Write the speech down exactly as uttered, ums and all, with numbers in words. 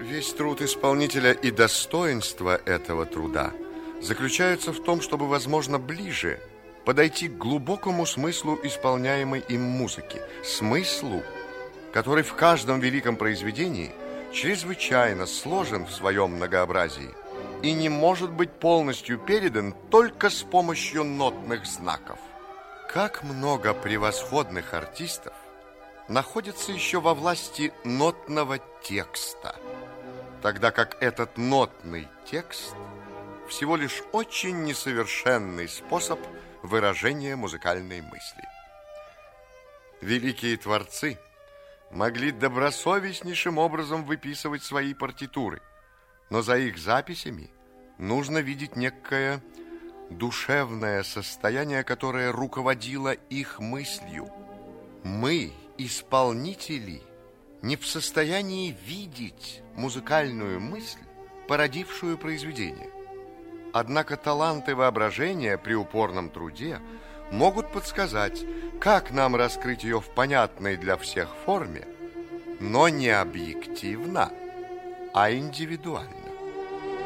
Весь труд исполнителя и достоинство этого труда заключаются в том, чтобы, возможно, ближе подойти к глубокому смыслу исполняемой им музыки, смыслу, который в каждом великом произведении чрезвычайно сложен в своем многообразии и не может быть полностью передан только с помощью нотных знаков. Как много превосходных артистов находится еще во власти нотного текста, тогда как этот нотный текст всего лишь очень несовершенный способ выражения музыкальной мысли. Великие творцы могли добросовестнейшим образом выписывать свои партитуры, но за их записями нужно видеть некое душевное состояние, которое руководило их мыслью. Мы, исполнители, не в состоянии видеть музыкальную мысль, породившую произведение. Однако таланты воображения при упорном труде могут подсказать, как нам раскрыть ее в понятной для всех форме, но не объективно, а индивидуально.